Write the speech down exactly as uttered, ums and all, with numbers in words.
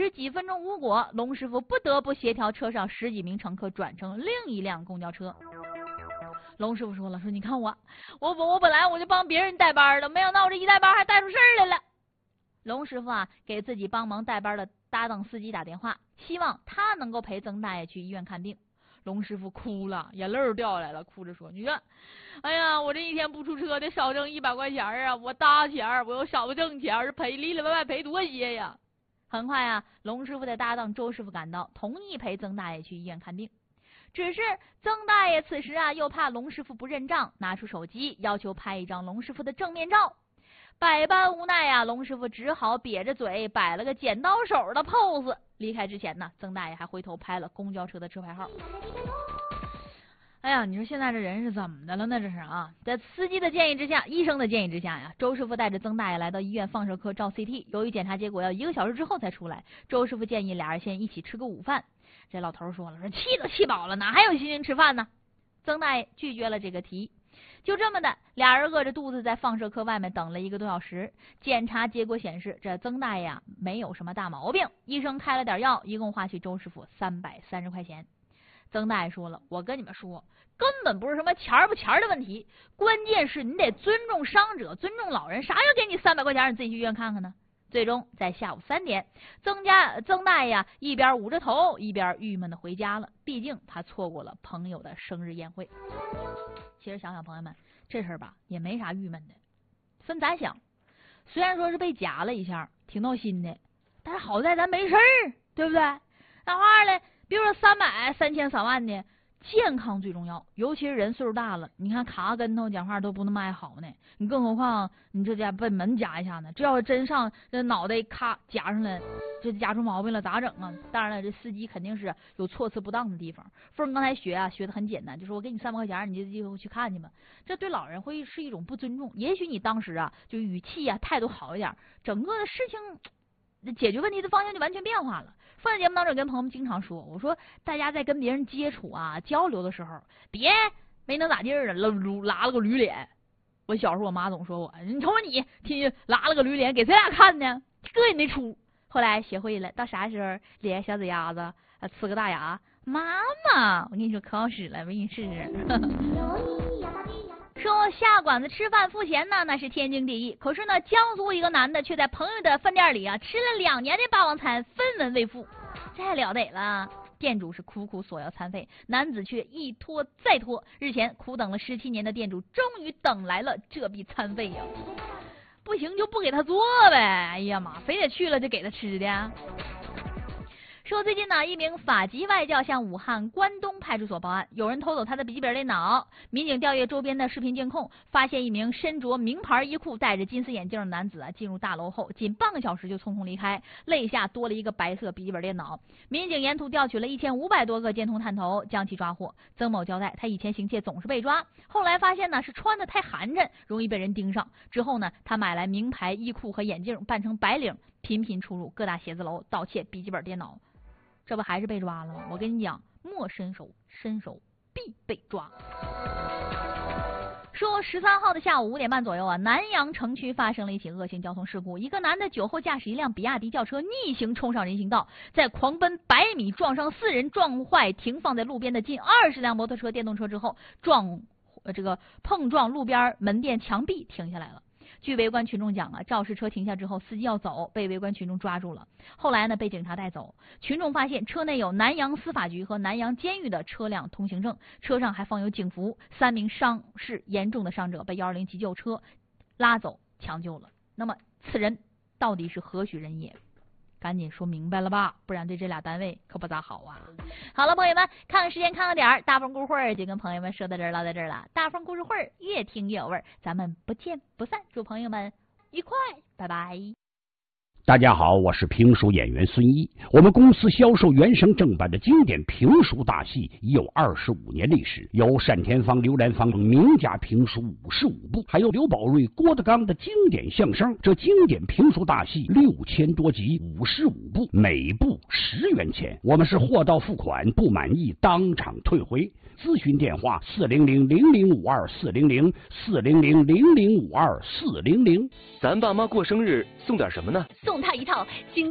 迟几分钟无果，龙师傅不得不协调车上十几名乘客转乘另一辆公交车。龙师傅说了，说你看我，我我本来我就帮别人带班的，没想到我这一带班还带出事儿来了。龙师傅啊，给自己帮忙带班的搭档司机打电话，希望他能够陪曾大爷去医院看病。龙师傅哭了，眼泪掉下来了，哭着说：“你看，哎呀，我这一天不出车得少挣一百块钱啊！我搭钱，我又少挣钱，赔里里外外赔多些呀！”很快啊，龙师傅的搭档周师傅赶到，同意陪曾大爷去医院看病。只是曾大爷此时啊，又怕龙师傅不认账，拿出手机要求拍一张龙师傅的正面照。百般无奈啊，龙师傅只好瘪着嘴摆了个剪刀手的 pose。离开之前呢，曾大爷还回头拍了公交车的车牌号。哎呀，你说现在这人是怎么的了呢？这是啊，在司机的建议之下，医生的建议之下呀，周师傅带着曾大爷来到医院放射科照 C T。由于检查结果要一个小时之后才出来，周师傅建议俩人先一起吃个午饭。这老头说了，说气都气饱了，哪还有心情吃饭呢？曾大爷拒绝了这个提议。就这么的，俩人饿着肚子在放射科外面等了一个多小时。检查结果显示，这曾大爷啊没有什么大毛病，医生开了点药，一共花去周师傅三百三十块钱。曾大爷说了，我跟你们说，根本不是什么钱不钱的问题，关键是你得尊重伤者，尊重老人，啥要给你三百块钱，你自己去医院看看呢？最终在下午三点，曾家曾大爷啊一边捂着头一边郁闷的回家了，毕竟他错过了朋友的生日宴会。其实想想朋友们，这事儿吧也没啥郁闷的，分咱想，虽然说是被夹了一下，挺闹心的，但是好在咱没事儿，对不对？那话嘞，比如说三百、三千、三万的，健康最重要，尤其是人岁数大了，你看卡跟头讲话都不那么爱好呢，你更何况你这家被门夹一下呢？这要是真上这脑袋咔夹上来，这夹出毛病了咋整啊？当然了，这司机肯定是有措辞不当的地方。凤刚才学啊学的很简单，就说我给你三百块钱，你就以后去看去吧。这对老人会是一种不尊重。也许你当时啊就语气啊态度好一点，整个的事情解决问题的方向就完全变化了。放在节目当中跟朋友们经常说，我说大家在跟别人接触啊交流的时候，别没能咋地儿了，拉了个驴脸。我小时候我妈总说我，你瞅瞅你，天天拉了个驴脸给谁俩看呢？膈应的出。后来学会了，到啥时候咧小嘴丫子，啊呲个大牙，妈妈，我跟你说可好使了，我给你试试。说下馆子吃饭付钱呢，那是天经地义。可是呢，江苏一个男的却在朋友的饭店里啊吃了两年的霸王餐，分文未付，这了得了。店主是苦苦索要餐费，男子却一拖再拖。日前苦等了十七年的店主，终于等来了这笔餐费呀！不行就不给他做呗，哎呀妈，非得去了就给他吃的。说最近呢，一名法籍外教向武汉关东派出所报案，有人偷走他的笔记本电脑。民警调阅周边的视频监控，发现一名身着名牌衣裤、戴着金丝眼镜的男子啊，进入大楼后，仅半个小时就匆匆离开，肋下多了一个白色笔记本电脑。民警沿途调取了一千五百多个监控探头，将其抓获。曾某交代，他以前行窃总是被抓，后来发现呢是穿的太寒碜，容易被人盯上。之后呢，他买来名牌衣裤和眼镜，扮成白领，频频出入各大写字楼盗窃笔记本电脑。这不还是被抓了吗？我跟你讲，莫伸手，伸手必被抓。说十三号的下午五点半左右啊，南阳城区发生了一起恶性交通事故，一个男的酒后驾驶一辆比亚迪轿车逆行冲上人行道，在狂奔百米撞伤四人，撞坏停放在路边的近二十辆摩托车、电动车之后，撞呃这个碰撞路边门店墙壁停下来了。据围观群众讲啊，肇事车停下之后，司机要走，被围观群众抓住了。后来呢，被警察带走。群众发现车内有南阳司法局和南阳监狱的车辆通行证，车上还放有警服。三名伤势严重的伤者被一二零急救车拉走抢救了。那么此人到底是何许人也？赶紧说明白了吧，不然对这俩单位可不咋好啊。好了，朋友们，看看时间，看看点儿，大风故事会就跟朋友们说到这儿，唠到这儿了。大风故事会越听越有味儿，咱们不见不散，祝朋友们愉快，拜拜。 大家好，我是评书演员孙一。我们公司销售原声正版的经典评书大戏已有二十五年历史，有单田芳、刘兰芳等名家评书五十五部，还有刘宝瑞、郭德纲的经典相声。这经典评书大戏六千多集，五十五部，每部十元钱。我们是货到付款，不满意当场退回。咨询电话：四零零零零五二四零零四零零零零五二四零零。 咱爸妈过生日送点什么呢？ 送他一套精